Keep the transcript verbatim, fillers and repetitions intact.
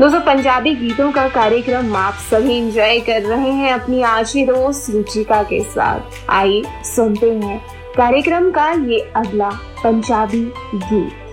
दोस्तों, पंजाबी गीतों का कार्यक्रम आप सभी एंजॉय कर रहे हैं अपनी आशी दोस्त रुचिका के साथ। आइए सुनते हैं कार्यक्रम का ये अगला पंजाबी गीत।